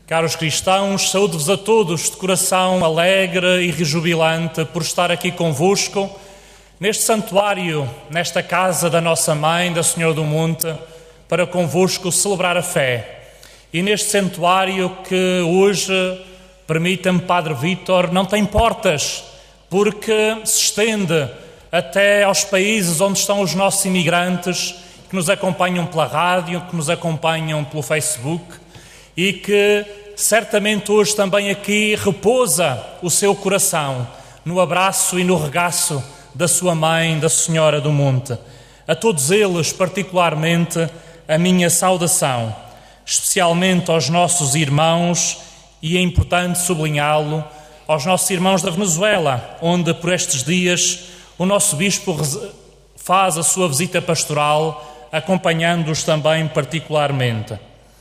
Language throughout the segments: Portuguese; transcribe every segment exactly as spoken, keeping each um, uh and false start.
Caros cristãos, saúdo-vos a todos de coração alegre e rejubilante por estar aqui convosco, neste santuário, nesta casa da nossa Mãe, da Senhora do Monte, para convosco celebrar a fé. E neste santuário que hoje, permita-me, Padre Vítor, não tem portas, porque se estende até aos países onde estão os nossos imigrantes, que nos acompanham pela rádio, que nos acompanham pelo Facebook, e que certamente hoje também aqui repousa o seu coração no abraço e no regaço da sua Mãe, da Senhora do Monte. A todos eles, particularmente, a minha saudação, especialmente aos nossos irmãos, e é importante sublinhá-lo, aos nossos irmãos da Venezuela, onde por estes dias o nosso Bispo faz a sua visita pastoral, acompanhando-os também particularmente.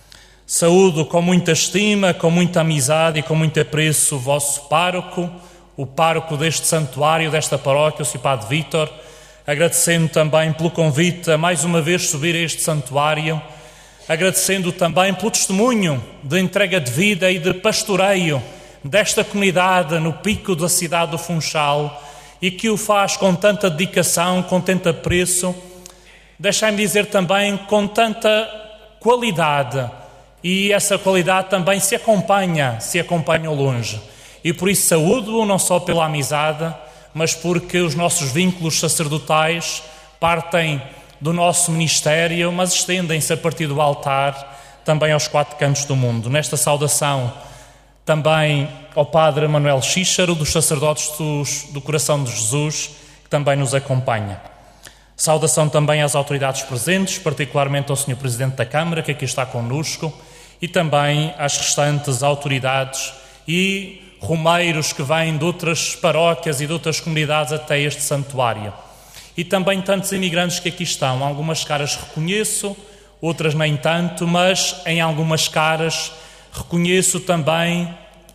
Saúdo com muita estima, com muita amizade e com muito apreço o vosso pároco, o pároco deste santuário, desta paróquia, o senhor Padre Vítor, agradecendo também pelo convite a mais uma vez subir a este santuário, agradecendo também pelo testemunho de entrega de vida e de pastoreio desta comunidade no pico da cidade do Funchal, e que o faz com tanta dedicação, com tanto apreço, deixai-me dizer também com tanta qualidade. E essa qualidade também se acompanha, se acompanha ao longe. E por isso saúdo-o não só pela amizade, mas porque os nossos vínculos sacerdotais partem do nosso ministério, mas estendem-se a partir do altar também aos quatro cantos do mundo. Nesta saudação também ao Padre Manuel Xíxaro, dos sacerdotes dos, do Coração de Jesus, que também nos acompanha. Saudação também às autoridades presentes, particularmente ao senhor Presidente da Câmara, que aqui está connosco, e também às restantes autoridades e romeiros que vêm de outras paróquias e de outras comunidades até este santuário. E também tantos imigrantes que aqui estão. Algumas caras reconheço, outras nem tanto, mas em algumas caras reconheço também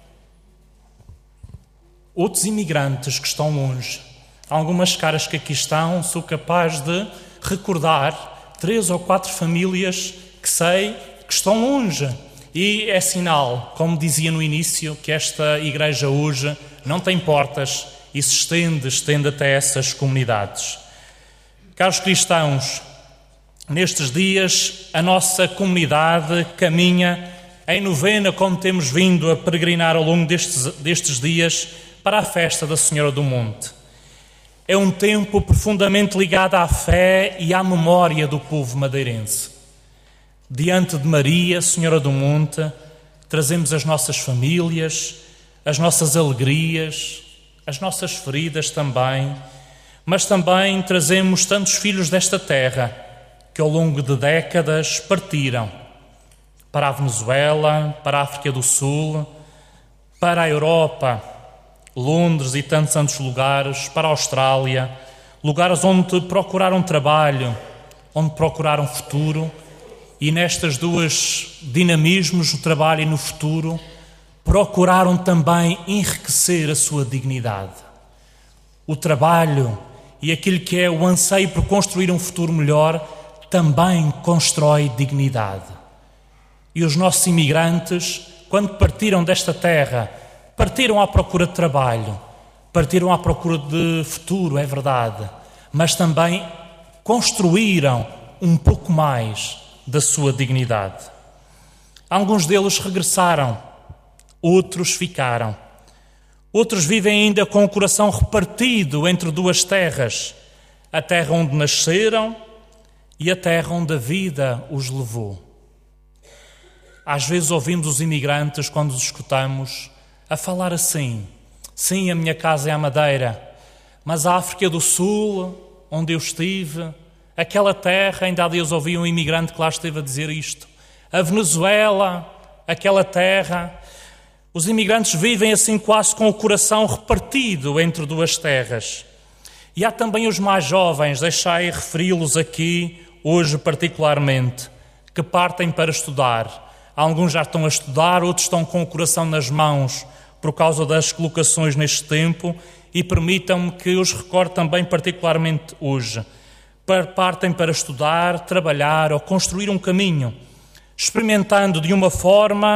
outros imigrantes que estão longe. Algumas caras que aqui estão, sou capaz de recordar três ou quatro famílias que sei que estão longe. E é sinal, como dizia no início, que esta igreja hoje não tem portas e se estende, estende até essas comunidades. Caros cristãos, nestes dias a nossa comunidade caminha em novena, como temos vindo a peregrinar ao longo destes, destes dias, para a festa da Senhora do Monte. É um tempo profundamente ligado à fé e à memória do povo madeirense. Diante de Maria, Senhora do Monte, trazemos as nossas famílias, as nossas alegrias, as nossas feridas também, mas também trazemos tantos filhos desta terra que ao longo de décadas partiram para a Venezuela, para a África do Sul, para a Europa, Londres e tantos outros lugares, para a Austrália, lugares onde procuraram trabalho, onde procuraram futuro, e nestas duas dinamismos, o trabalho e no futuro, procuraram também enriquecer a sua dignidade. O trabalho e aquilo que é o anseio por construir um futuro melhor também constrói dignidade. E os nossos imigrantes, quando partiram desta terra, partiram à procura de trabalho, partiram à procura de futuro, é verdade, mas também construíram um pouco mais da sua dignidade. Alguns deles regressaram, outros ficaram. Outros vivem ainda com o coração repartido entre duas terras, a terra onde nasceram e a terra onde a vida os levou. Às vezes ouvimos os imigrantes, quando os escutamos, a falar assim: sim, a minha casa é a Madeira, mas a África do Sul, onde eu estive, aquela terra, ainda há dias ouvi um imigrante que lá esteve a dizer isto, a Venezuela, aquela terra. Os imigrantes vivem assim quase com o coração repartido entre duas terras. E há também os mais jovens, deixai referi-los aqui hoje particularmente, que partem para estudar. Alguns já estão a estudar, outros estão com o coração nas mãos por causa das colocações neste tempo, e permitam-me que os recorde também particularmente hoje. Partem para estudar, trabalhar ou construir um caminho, experimentando de uma forma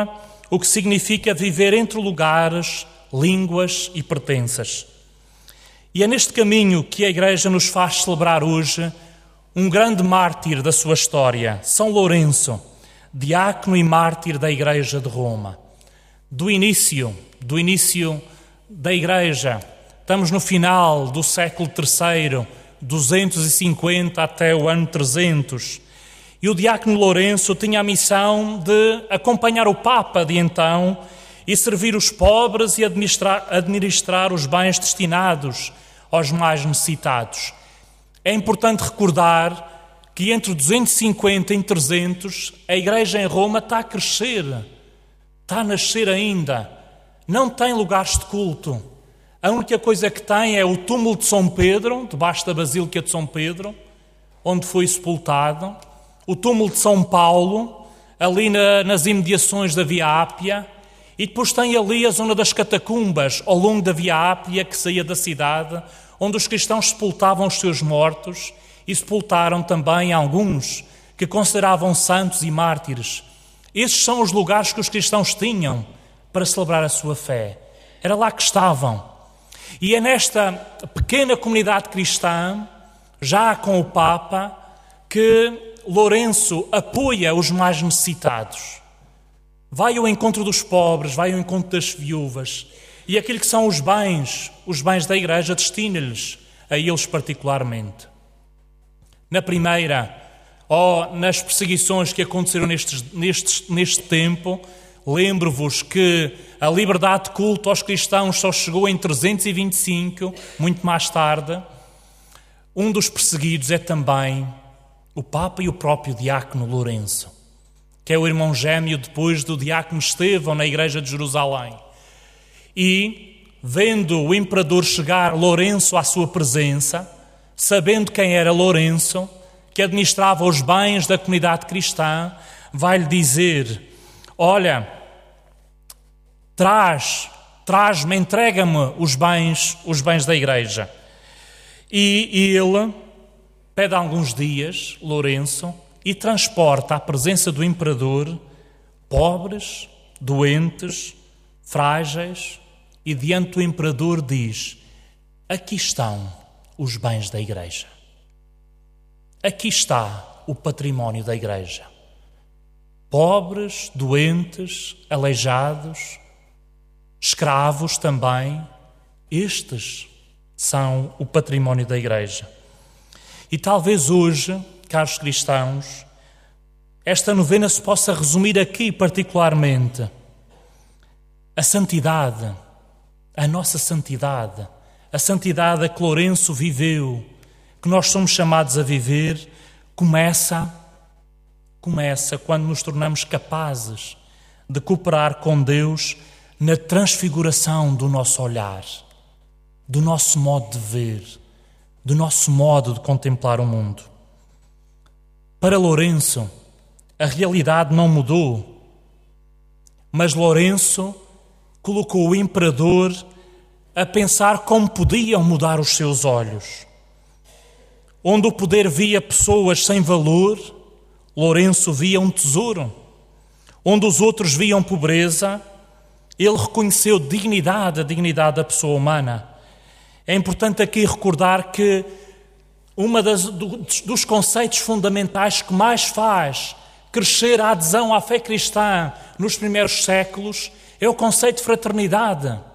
o que significa viver entre lugares, línguas e pertenças. E é neste caminho que a Igreja nos faz celebrar hoje um grande mártir da sua história, São Lourenço, diácono e mártir da Igreja de Roma. Do início, do início da Igreja, estamos no final do século terceiro, duzentos e cinquenta até o ano trezentos, e o diácono Lourenço tinha a missão de acompanhar o Papa de então e servir os pobres e administrar, administrar os bens destinados aos mais necessitados. É importante recordar que entre duzentos e cinquenta e trezentos a Igreja em Roma está a crescer, está a nascer ainda, não tem lugares de culto. A única coisa que tem é o túmulo de São Pedro, debaixo da Basílica de São Pedro, onde foi sepultado, o túmulo de São Paulo, ali na, nas imediações da Via Ápia, e depois tem ali a zona das catacumbas, ao longo da Via Ápia, que saía da cidade, onde os cristãos sepultavam os seus mortos e sepultaram também alguns que consideravam santos e mártires. Esses são os lugares que os cristãos tinham para celebrar a sua fé. Era lá que estavam. E é nesta pequena comunidade cristã, já com o Papa, que Lourenço apoia os mais necessitados. Vai ao encontro dos pobres, vai ao encontro das viúvas. E aquilo que são os bens, os bens da Igreja, destina-lhes a eles particularmente. Na primeira, ou nas perseguições que aconteceram nestes, nestes, neste tempo, lembro-vos que a liberdade de culto aos cristãos só chegou em trezentos e vinte e cinco, muito mais tarde. Um dos perseguidos é também o Papa e o próprio diácono Lourenço, que é o irmão gêmeo depois do diácono Estevão na Igreja de Jerusalém. E, vendo o imperador chegar, Lourenço à sua presença, sabendo quem era Lourenço, que administrava os bens da comunidade cristã, vai-lhe dizer: olha, traz, traz-me, entrega-me os bens, os bens da Igreja. E, e ele pede alguns dias, Lourenço, e transporta à presença do imperador pobres, doentes, frágeis, e diante do imperador diz: aqui estão os bens da Igreja. Aqui está o património da Igreja. Pobres, doentes, aleijados, escravos também, estes são o património da Igreja. E talvez hoje, caros cristãos, esta novena se possa resumir aqui particularmente. A santidade, a nossa santidade, a santidade a que Lourenço viveu, que nós somos chamados a viver, começa, começa quando nos tornamos capazes de cooperar com Deus na transfiguração do nosso olhar, do nosso modo de ver, do nosso modo de contemplar o mundo. Para Lourenço, a realidade não mudou, mas Lourenço colocou o imperador a pensar como podiam mudar os seus olhos. Onde o poder via pessoas sem valor, Lourenço via um tesouro. Onde os outros viam pobreza, ele reconheceu dignidade, a dignidade da pessoa humana. É importante aqui recordar que um dos conceitos fundamentais que mais faz crescer a adesão à fé cristã nos primeiros séculos é o conceito de fraternidade.